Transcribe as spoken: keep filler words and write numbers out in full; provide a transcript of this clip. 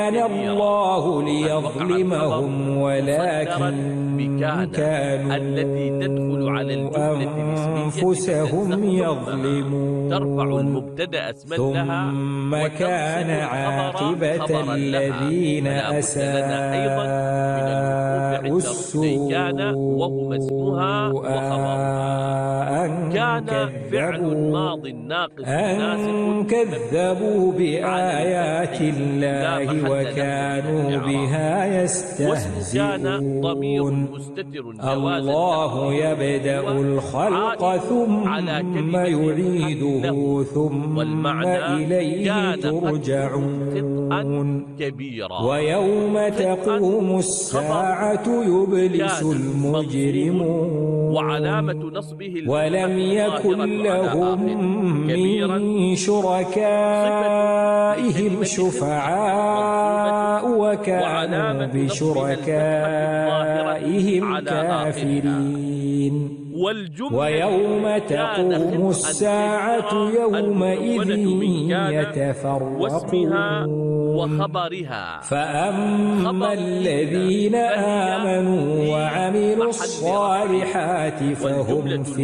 كان الله ليظلمهم ولكن كانوا التي تدخل على الجملة أنفسهم يظلمون ترفع المبتدأ اسما لها ثم كان عاقبة الذين أساءوا السوء وهما اسمها وخبرها. أن كذبوا أن كذبوا بآيات الله وكانوا بها يستهزئون. الله يبدأ الخلق ثم يعيده ثم إليه ترجعون. ويوم تقوم الساعة يبلس المجرمون ولم يكن لهم من شركائهم شفعاء وكانوا بشركائهم كافرين. ويوم تقوم الساعة يومئذ يتفرقون. فأما الذين آمنوا وعملوا الصالحات فهم في